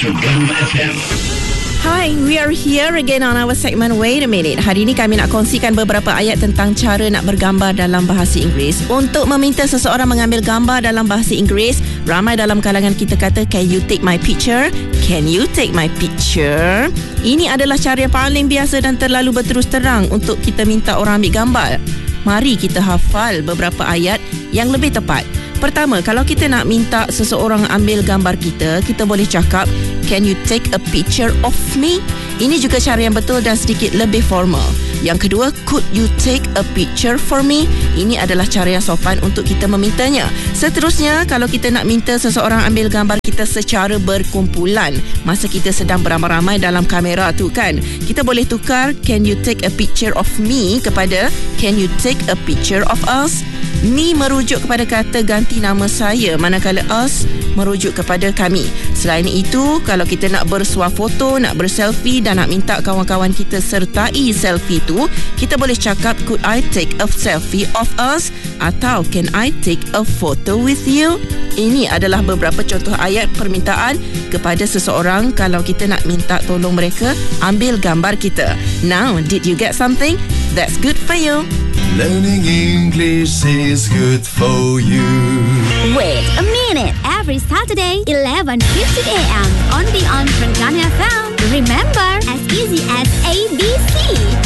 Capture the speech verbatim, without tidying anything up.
Terengganu F M. Hi, we are here again on our segment Wait a Minute. Hari ini kami nak kongsikan beberapa ayat tentang cara nak bergambar dalam bahasa Inggeris. Untuk meminta seseorang mengambil gambar dalam bahasa Inggeris, ramai dalam kalangan kita kata, can you take my picture? Can you take my picture? Ini adalah cara yang paling biasa dan terlalu berterus terang untuk kita minta orang ambil gambar. Mari kita hafal beberapa ayat yang lebih tepat. Pertama, kalau kita nak minta seseorang ambil gambar kita, kita boleh cakap, can you take a picture of me? Ini juga cara yang betul dan sedikit lebih formal. Yang kedua, could you take a picture for me? Ini adalah cara yang sopan untuk kita memintanya. Seterusnya, kalau kita nak minta seseorang ambil gambar kita secara berkumpulan, masa kita sedang beramai-ramai dalam kamera tu kan, kita boleh tukar can you take a picture of me kepada can you take a picture of us? Me merujuk kepada kata ganti nama saya, manakala us merujuk kepada kami. Selain itu, kalau kita nak bersuah foto, nak berselfie dan nak minta kawan-kawan kita sertai selfie tu, kita boleh cakap, could I take a selfie of us? Atau can I take a photo with you? Ini adalah beberapa contoh ayat permintaan kepada seseorang kalau kita nak minta tolong mereka ambil gambar kita. Now, did you get something? That's good for you. Learning English is good for you. Wait a minute. Every Saturday, eleven fifty a m only on Terengganu F M. Remember, as easy as A B C.